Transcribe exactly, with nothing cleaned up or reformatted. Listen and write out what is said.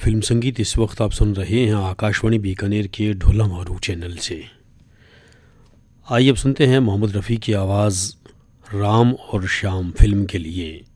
Film संगीत इस वक्त आप सुन रहे हैं आकाशवाणी बीकानेर के ढोलम और चैनल से। आइए अब सुनते हैं मोहम्मद रफ़ी की आवाज़ राम और श्याम फिल्म के लिए।